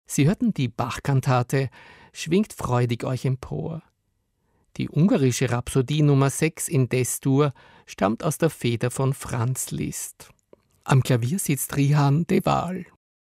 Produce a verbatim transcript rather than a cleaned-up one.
Sie hörten die Bach-Kantate »Schwingt freudig euch empor«. Die ungarische Rhapsodie Nummer sechs in D-Dur stammt aus der Feder von Franz Liszt. Am Klavier sitzt Rihan de Waal.